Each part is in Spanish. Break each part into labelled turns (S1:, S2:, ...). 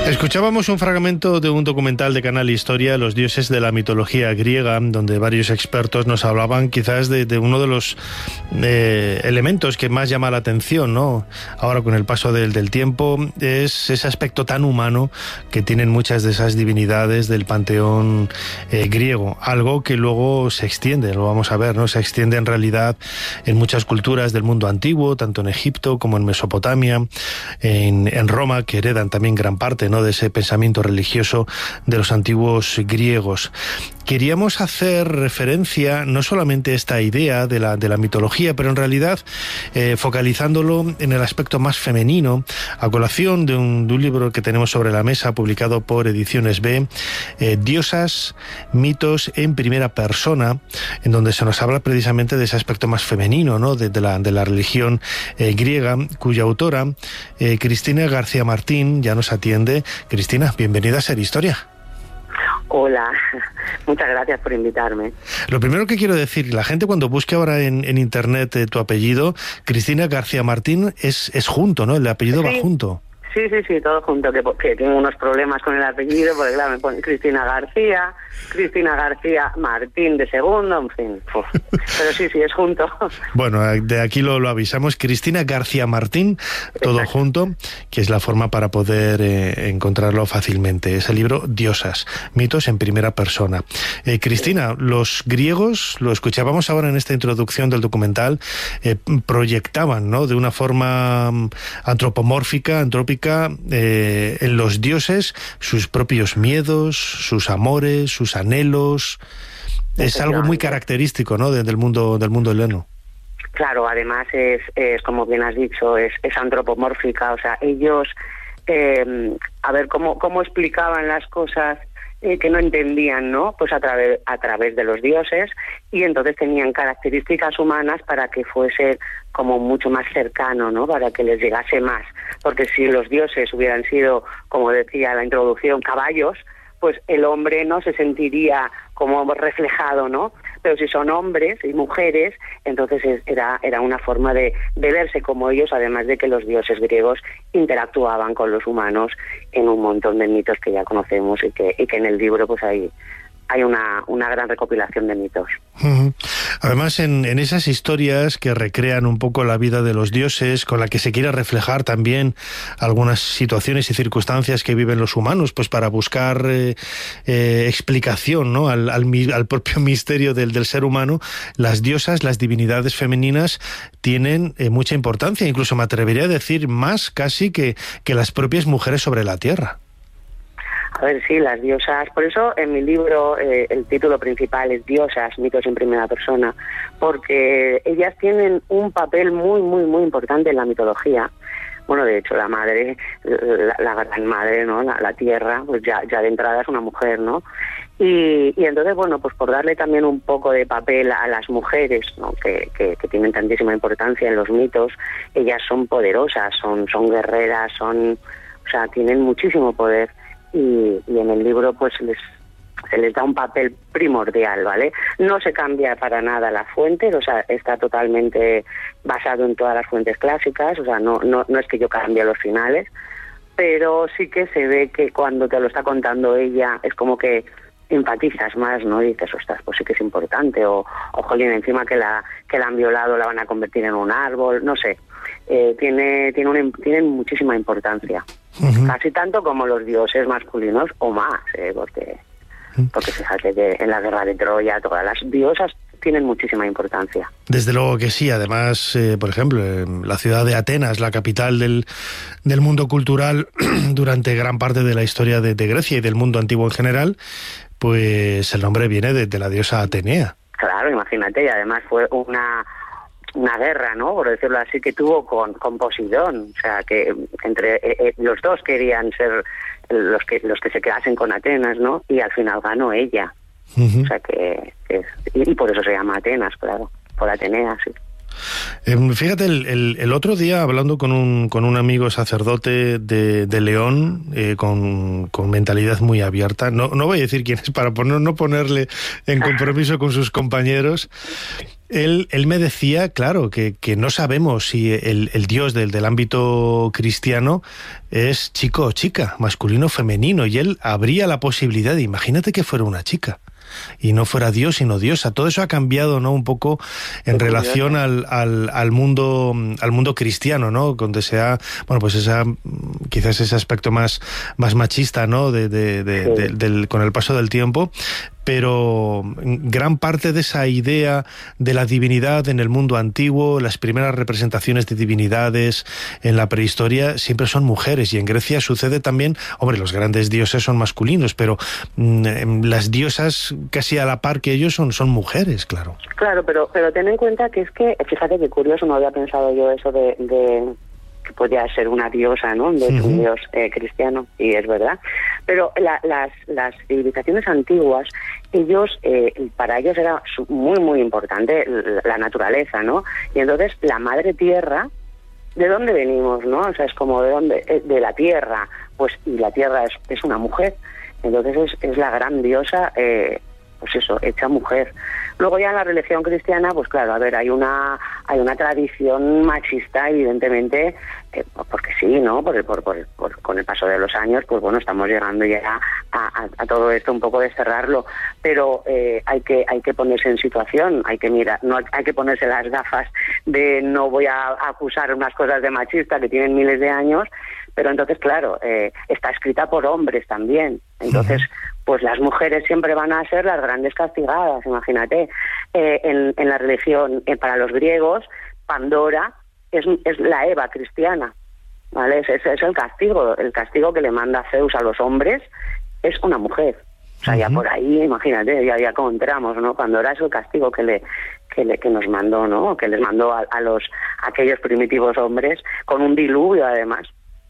S1: Escuchábamos un fragmento de un documental de Canal Historia, Los dioses de la mitología griega, donde varios expertos nos hablaban quizás de uno de los elementos que más llama la atención, ¿no? Ahora con el paso del tiempo, es ese aspecto tan humano que tienen muchas de esas divinidades del panteón griego, algo que luego se extiende, lo vamos a ver, ¿no? Se extiende en realidad en muchas culturas del mundo antiguo, tanto en Egipto como en Mesopotamia, en Roma, que heredan también gran parte, ¿no?, de ese pensamiento religioso de los antiguos griegos. Queríamos hacer referencia no solamente a esta idea de la mitología, pero en realidad focalizándolo en el aspecto más femenino, a colación de un libro que tenemos sobre la mesa, publicado por Ediciones B, Diosas, mitos en primera persona, en donde se nos habla precisamente de ese aspecto más femenino, ¿no?, de la religión griega, cuya autora, Cristina García Martín, ya nos atiende. Cristina, bienvenida a Ser Historia.
S2: Hola, muchas gracias por invitarme.
S1: Lo primero que quiero decir, la gente cuando busque ahora en internet tu apellido, Cristina García Martín, es junto, ¿no? El apellido va junto.
S2: Sí, todo junto, que tengo unos problemas con el apellido, porque claro, me ponen Cristina García Martín de segundo, en fin. Pero sí, es junto.
S1: Bueno, de aquí lo avisamos, Cristina García Martín, todo Exacto. Junto, que es la forma para poder encontrarlo fácilmente. Ese libro, Diosas, mitos en primera persona. Cristina, los griegos, lo escuchábamos ahora en esta introducción del documental, proyectaban, ¿no?, de una forma antropomórfica, antrópica, en los dioses sus propios miedos, sus amores, sus anhelos. Es algo muy característico, ¿no?, del mundo heleno.
S2: Claro, además es como bien has dicho, es antropomórfica. O sea, ellos, a ver cómo explicaban las cosas que no entendían, ¿no? Pues a través de los dioses, y entonces tenían características humanas para que fuese como mucho más cercano, ¿no? Para que les llegase más. Porque si los dioses hubieran sido, como decía la introducción, caballos, pues el hombre no se sentiría como reflejado, ¿no? Pero si son hombres y mujeres, entonces era una forma de verse como ellos, además de que los dioses griegos interactuaban con los humanos en un montón de mitos que ya conocemos y que en el libro pues hay una gran recopilación de mitos.
S1: Uh-huh. Además, en esas historias que recrean un poco la vida de los dioses, con la que se quiere reflejar también algunas situaciones y circunstancias que viven los humanos, pues para buscar explicación, ¿no?, al propio misterio del ser humano, las diosas, las divinidades femeninas tienen mucha importancia, incluso me atrevería a decir más casi que las propias mujeres sobre la tierra.
S2: A ver, sí, las diosas. Por eso en mi libro el título principal es Diosas, mitos en primera persona, porque ellas tienen un papel muy, muy, muy importante en la mitología. Bueno, de hecho, la madre, la gran madre, ¿no?, la tierra, pues ya de entrada es una mujer, ¿no? Y entonces, bueno, pues por darle también un poco de papel a las mujeres, ¿no?, que tienen tantísima importancia en los mitos, ellas son poderosas, son guerreras, o sea, tienen muchísimo poder. Y en el libro pues se les da un papel primordial, ¿vale? No se cambia para nada la fuente, o sea, está totalmente basado en todas las fuentes clásicas, o sea, no es que yo cambie los finales, pero sí que se ve que cuando te lo está contando ella es como que empatizas más, ¿no? Y dices, ostras, pues sí que es importante, o jolín, encima que la han violado la van a convertir en un árbol, no sé. Tienen muchísima importancia. Uh-huh. Casi tanto como los dioses masculinos o más, porque fíjate que en la guerra de Troya todas las diosas tienen muchísima importancia.
S1: Desde luego que sí. Además, por ejemplo, la ciudad de Atenas, la capital del mundo cultural durante gran parte de la historia de Grecia y del mundo antiguo en general, pues el nombre viene de la diosa Atenea.
S2: Claro, imagínate, y además fue una guerra, ¿no?, por decirlo así, que tuvo con Poseidón. O sea, que entre los dos querían ser los que se quedasen con Atenas, ¿no? Y al final ganó ella. Uh-huh. O sea, y por eso se llama Atenas, claro, por Atenea, sí.
S1: Fíjate, el otro día, hablando con un amigo sacerdote de León, con mentalidad muy abierta, no voy a decir quién es para no ponerle en compromiso con sus compañeros, Él me decía, claro, que no sabemos si el Dios del ámbito cristiano es chico o chica, masculino o femenino, y él abría la posibilidad de, imagínate que fuera una chica y no fuera Dios sino diosa. Todo eso ha cambiado, ¿no?, un poco en relación al mundo cristiano, ¿no?, donde se ha, bueno, pues quizás ese aspecto más machista, ¿no?, con el paso del tiempo. Pero gran parte de esa idea de la divinidad en el mundo antiguo, las primeras representaciones de divinidades en la prehistoria siempre son mujeres, y en Grecia sucede también, hombre, los grandes dioses son masculinos, pero las diosas casi a la par que ellos son mujeres, claro.
S2: Claro, pero ten en cuenta que fíjate qué curioso, no había pensado yo eso de que podía ser una diosa, ¿no?, de un dios cristiano, y es verdad. Pero las civilizaciones antiguas, para ellos era muy, muy importante la naturaleza, ¿no? Y entonces la madre tierra, ¿de dónde venimos, no? O sea, es como de dónde, de la tierra, pues, y la tierra es una mujer. Entonces es la gran diosa, pues eso, hecha mujer. Luego ya en la religión cristiana, pues claro, a ver, hay una tradición machista, evidentemente, porque sí, ¿no? Con el paso de los años, pues bueno, estamos llegando ya a todo esto, un poco de cerrarlo, pero hay que ponerse en situación, hay que mirar, no hay que ponerse las gafas de no voy a acusar unas cosas de machista que tienen miles de años, pero entonces, claro, está escrita por hombres también, entonces pues las mujeres siempre van a ser las grandes castigadas, imagínate. En la religión, para los griegos, Pandora es la Eva cristiana, ¿vale? Es el castigo que le manda Zeus a los hombres, es una mujer. O sea, ya por ahí, imagínate, ya como entramos, ¿no? Pandora es el castigo que nos mandó, ¿no? Que les mandó a aquellos primitivos hombres, con un diluvio además.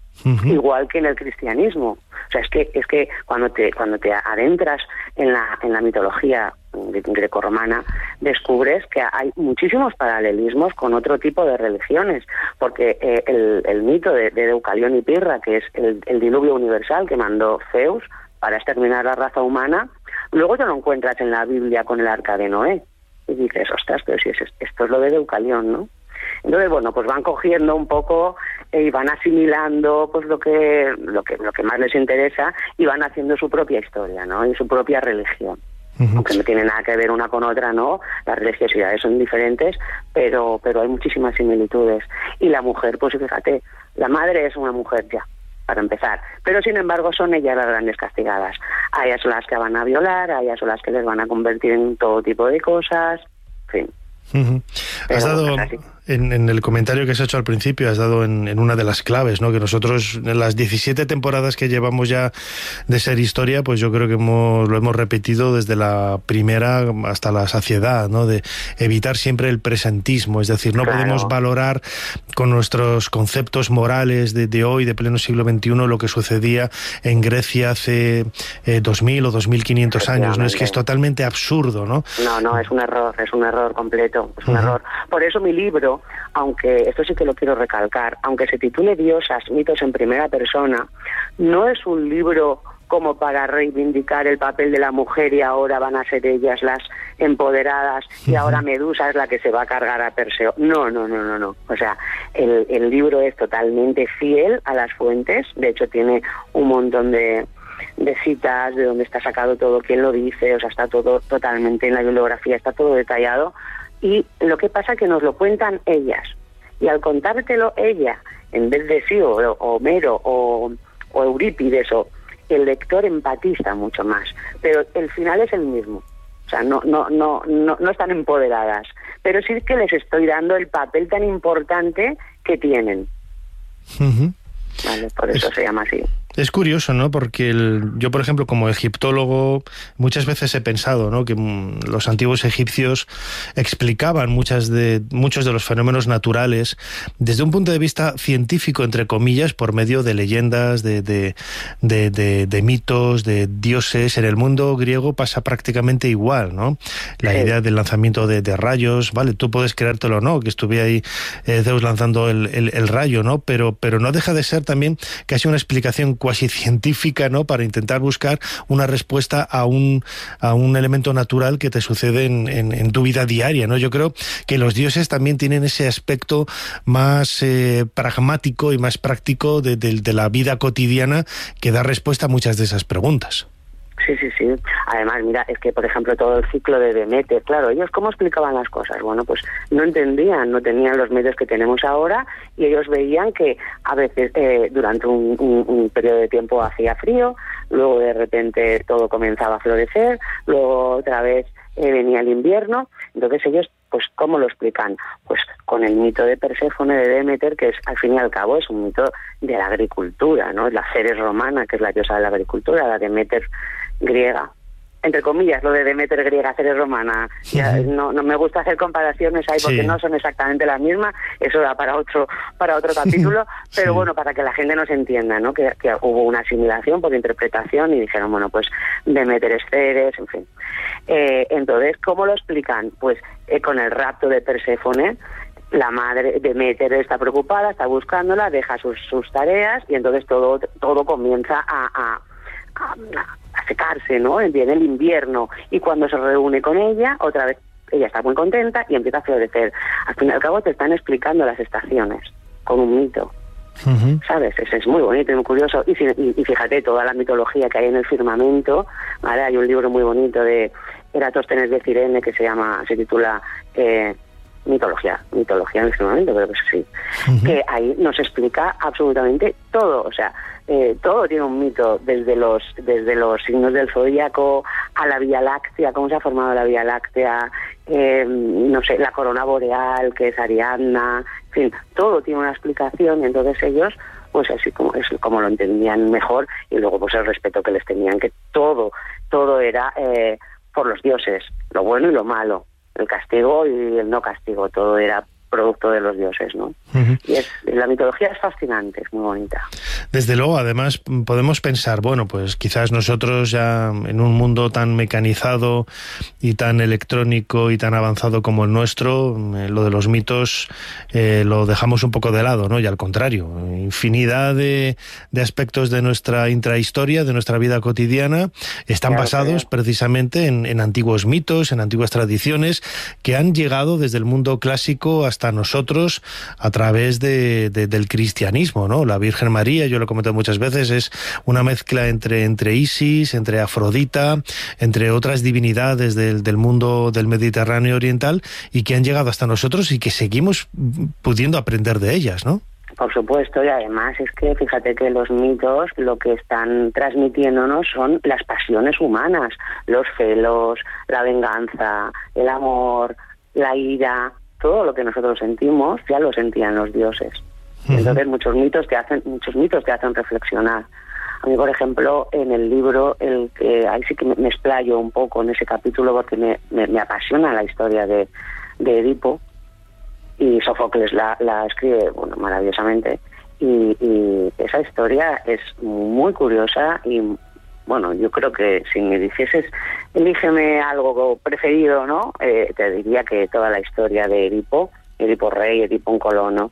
S2: Igual que en el cristianismo. O sea, es que cuando te adentras en la mitología grecorromana, descubres que hay muchísimos paralelismos con otro tipo de religiones, porque el mito de Deucalión y Pirra, que es el diluvio universal que mandó Zeus para exterminar la raza humana, luego te lo encuentras en la Biblia con el arca de Noé, y dices, ostras, pero si esto es lo de Deucalión, ¿no? Entonces, bueno, pues van cogiendo un poco y van asimilando pues lo que más les interesa, y van haciendo su propia historia, ¿no?, y su propia religión. Aunque no tiene nada que ver una con otra, ¿no? Las religiosidades son diferentes, pero hay muchísimas similitudes. Y la mujer, pues fíjate, la madre es una mujer ya, para empezar, pero sin embargo son ellas las grandes castigadas. A ellas son las que van a violar, a ellas son las que les van a convertir en todo tipo de cosas, en fin.
S1: Has dado, en el comentario que has hecho al principio, has dado en una de las claves, ¿no?, que nosotros en las 17 temporadas que llevamos ya de Ser Historia, pues yo creo que lo hemos repetido desde la primera hasta la saciedad, ¿no?, de evitar siempre el presentismo, es decir, no podemos valorar con nuestros conceptos morales de hoy, de pleno siglo XXI, lo que sucedía en Grecia hace 2000 o 2500 años, ¿no? Es que es totalmente absurdo, ¿no?
S2: No, es un error completo, es un error. Por eso mi libro, aunque esto sí que lo quiero recalcar, aunque se titule Diosas, mitos en primera persona, no es un libro como para reivindicar el papel de la mujer y ahora van a ser ellas las empoderadas y ahora Medusa es la que se va a cargar a Perseo. No. O sea, el libro es totalmente fiel a las fuentes, de hecho tiene un montón de citas de donde está sacado todo, quién lo dice, o sea, está todo totalmente en la bibliografía, está todo detallado. Y lo que pasa es que nos lo cuentan ellas. Y al contártelo ella, en vez de sí, o Homero, o Eurípides, el lector empatiza mucho más. Pero el final es el mismo. O sea, no están empoderadas. Pero sí que les estoy dando el papel tan importante que tienen. Vale, por eso se llama así.
S1: Es curioso, ¿no? Porque yo, por ejemplo, como egiptólogo, muchas veces he pensado, ¿no?, que los antiguos egipcios explicaban muchos de los fenómenos naturales desde un punto de vista científico, entre comillas, por medio de leyendas, de mitos, de dioses. En el mundo griego pasa prácticamente igual, ¿no? La idea del lanzamiento de rayos, ¿vale? Tú puedes creértelo o no, que estuve ahí Zeus lanzando el rayo, ¿no? Pero no deja de ser también casi una explicación cuasi científica, ¿no?, para intentar buscar una respuesta a un elemento natural que te sucede en tu vida diaria, ¿no? Yo creo que los dioses también tienen ese aspecto más pragmático y más práctico de la vida cotidiana, que da respuesta a muchas de esas preguntas.
S2: Sí. Además, mira, es que, por ejemplo, todo el ciclo de Deméter, claro, ellos ¿cómo explicaban las cosas? Bueno, pues no entendían, no tenían los medios que tenemos ahora, y ellos veían que a veces durante un periodo de tiempo hacía frío, luego de repente todo comenzaba a florecer, luego otra vez venía el invierno. Entonces ellos, pues, ¿cómo lo explican? Pues con el mito de Perséfone, de Deméter, que es, al fin y al cabo, es un mito de la agricultura, ¿no? La Ceres romana, que es la diosa de la agricultura, la Deméter griega. Entre comillas, lo de Deméter griega, Ceres romana. Ya, no me gusta hacer comparaciones ahí porque no son exactamente las mismas. Eso da para otro capítulo. Pero bueno, para que la gente nos entienda, ¿no? Que hubo una asimilación por interpretación y dijeron, bueno, pues Deméter es Ceres, en fin. Entonces, ¿cómo lo explican? Pues con el rapto de Perséfone. La madre Deméter está preocupada, está buscándola, deja sus tareas, y entonces todo comienza a secarse, ¿no? Viene el invierno, y cuando se reúne con ella, otra vez ella está muy contenta y empieza a florecer. Al fin y al cabo te están explicando las estaciones con un mito. ¿Sabes? Es muy bonito y muy curioso. Y fíjate, toda la mitología que hay en el firmamento, ¿vale? Hay un libro muy bonito de Eratóstenes de Cirene que se titula Mitología en el firmamento, creo que sí. Que ahí nos explica absolutamente todo, o sea, todo tiene un mito, desde los signos del zodíaco a la Vía Láctea, cómo se ha formado la Vía Láctea, no sé, la corona boreal, que es Ariadna, en fin, todo tiene una explicación. Y entonces ellos, pues así como lo entendían mejor, y luego pues el respeto que les tenían, que todo era por los dioses, lo bueno y lo malo, el castigo y el no castigo, todo era producto de los dioses, ¿no? Y la mitología es fascinante, es muy bonita.
S1: Desde luego, además podemos pensar, bueno, pues quizás nosotros ya en un mundo tan mecanizado y tan electrónico y tan avanzado como el nuestro, lo de los mitos lo dejamos un poco de lado, ¿no? Y al contrario, infinidad de aspectos de nuestra intrahistoria, de nuestra vida cotidiana, están basados precisamente en antiguos mitos, en antiguas tradiciones que han llegado desde el mundo clásico hasta nosotros a través del cristianismo, ¿no? La Virgen María, yo lo he comentado muchas veces, es una mezcla entre Isis, entre Afrodita, entre otras divinidades del mundo del Mediterráneo oriental, y que han llegado hasta nosotros y que seguimos pudiendo aprender de ellas, ¿no?
S2: Por supuesto, y además es que fíjate que los mitos lo que están transmitiéndonos son las pasiones humanas, los celos, la venganza, el amor, la ira. Todo lo que nosotros sentimos ya lo sentían los dioses. Entonces muchos mitos te hacen reflexionar. A mí, por ejemplo, en el libro, ahí sí que me explayo un poco en ese capítulo, porque me apasiona la historia de Edipo, y Sófocles la escribe, bueno, maravillosamente, y esa historia es muy curiosa. Y bueno, yo creo que si me dijeses, elígeme algo preferido, ¿no? Te diría que toda la historia de Edipo rey, Edipo un colono,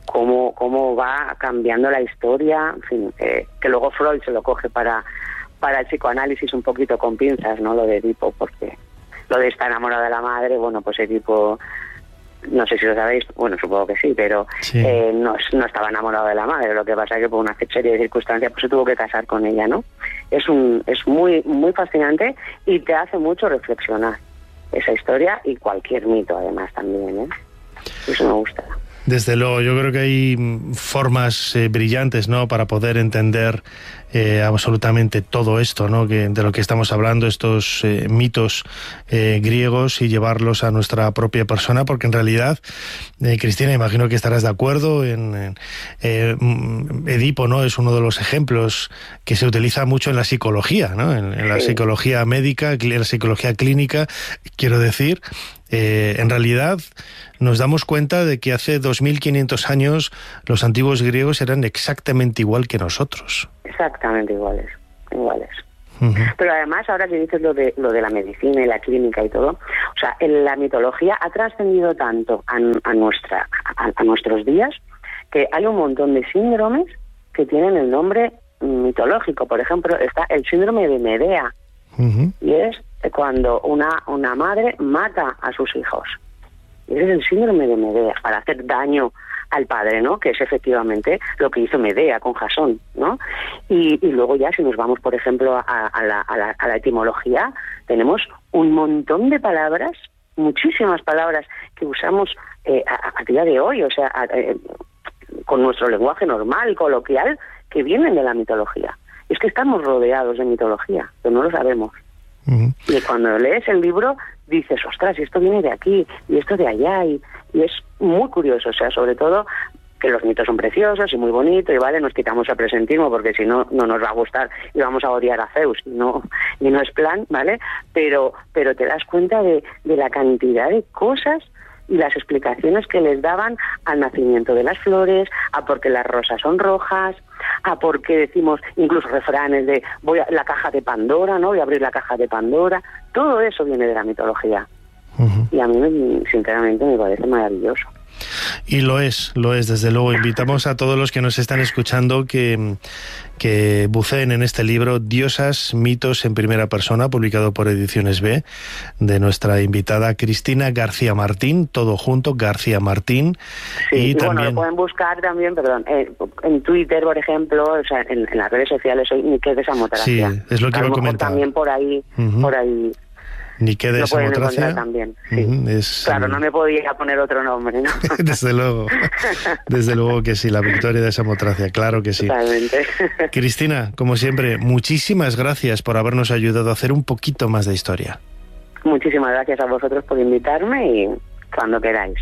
S2: cómo va cambiando la historia, en fin, que luego Freud se lo coge para el psicoanálisis un poquito con pinzas, ¿no? Lo de Edipo, porque lo de estar enamorado de la madre, bueno, pues Edipo, no sé si lo sabéis, bueno, supongo que sí, pero sí. No estaba enamorado de la madre. Lo que pasa es que por una serie de circunstancias pues se tuvo que casar con ella, ¿no? Es muy muy fascinante y te hace mucho reflexionar esa historia, y cualquier mito además también, ¿eh? Eso me gusta.
S1: Desde luego, yo creo que hay formas brillantes, ¿no?, para poder entender absolutamente todo esto, ¿no?, de lo que estamos hablando, estos mitos griegos, y llevarlos a nuestra propia persona, porque en realidad, Cristina, imagino que estarás de acuerdo, Edipo, ¿no?, es uno de los ejemplos que se utiliza mucho en la psicología, ¿no?, en la psicología médica, en la psicología clínica, quiero decir. En realidad nos damos cuenta de que hace 2500 años los antiguos griegos eran exactamente igual que nosotros.
S2: Exactamente iguales. Pero además, ahora que dices lo de la medicina y la clínica y todo, o sea, la mitología ha trascendido tanto a nuestros días, que hay un montón de síndromes que tienen el nombre mitológico, por ejemplo, está el síndrome de Medea, y es cuando una madre mata a sus hijos. Y ese es el síndrome de Medea, para hacer daño al padre, ¿no? Que es efectivamente lo que hizo Medea con Jasón, ¿no? Y luego ya, si nos vamos, por ejemplo, a la etimología, tenemos un montón de palabras, muchísimas palabras que usamos a día de hoy, o sea, con nuestro lenguaje normal, coloquial, que vienen de la mitología. Es que estamos rodeados de mitología, pero no lo sabemos. Y cuando lees el libro dices, ostras, y esto viene de aquí, y esto de allá, y es muy curioso, o sea, sobre todo que los mitos son preciosos y muy bonitos, y vale, nos quitamos el presentismo porque si no, no nos va a gustar y vamos a odiar a Zeus, y no es plan, ¿vale? Pero te das cuenta de la cantidad de cosas y las explicaciones que les daban al nacimiento de las flores, a por qué las rosas son rojas, a por qué decimos incluso refranes de la caja de Pandora, ¿no? Voy a abrir la caja de Pandora. Todo eso viene de la mitología. Y a mí, sinceramente, me parece maravilloso.
S1: Y lo es, desde luego. Invitamos a todos los que nos están escuchando que buceen en este libro Diosas, mitos en primera persona, publicado por Ediciones B, de nuestra invitada Cristina García Martín, todo junto, García Martín.
S2: Sí, y
S1: también...
S2: bueno, lo pueden buscar también, en Twitter, por ejemplo, o sea, en las redes sociales, soy Niké de Samotracia.
S1: Sí, es lo que iba a comentar.
S2: También por ahí,
S1: Niké de Samotracia
S2: también, sí. Claro, no me podía poner otro nombre, ¿no?
S1: Desde luego que sí, la Victoria de Samotracia, claro que sí.
S2: Totalmente.
S1: Cristina, como siempre, muchísimas gracias por habernos ayudado a hacer un poquito más de historia.
S2: Muchísimas gracias a vosotros por invitarme y cuando queráis.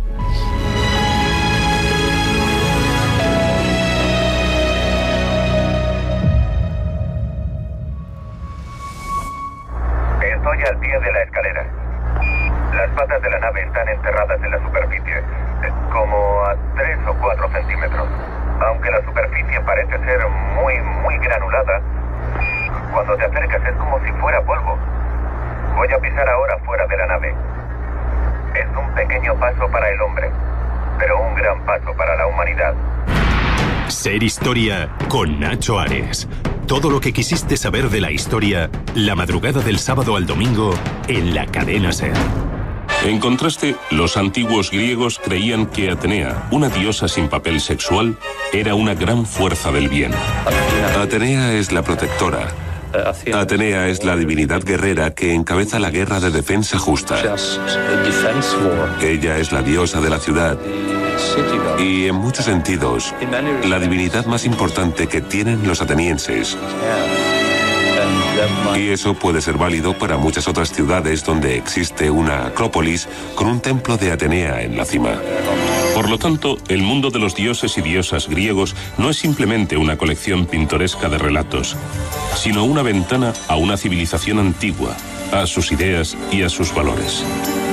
S3: Estoy al pie de la escalera. Las patas de la nave están enterradas en la superficie, como a 3 o 4 centímetros. Aunque la superficie parece ser muy granulada, cuando te acercas es como si fuera polvo. Voy a pisar ahora fuera de la nave. Es un pequeño paso para el hombre, pero un gran paso para la humanidad.
S4: Ser Historia con Nacho Ares. Todo lo que quisiste saber de la historia, la madrugada del sábado al domingo, en la cadena SER.
S5: En contraste, los antiguos griegos creían que Atenea, una diosa sin papel sexual, era una gran fuerza del bien.
S6: Atenea es la protectora. Atenea es la divinidad guerrera que encabeza la guerra de defensa justa. Ella es la diosa de la ciudad y, en muchos sentidos, la divinidad más importante que tienen los atenienses. Y eso puede ser válido para muchas otras ciudades donde existe una acrópolis con un templo de Atenea en la cima.
S5: Por lo tanto, el mundo de los dioses y diosas griegos no es simplemente una colección pintoresca de relatos, sino una ventana a una civilización antigua, a sus ideas y a sus valores.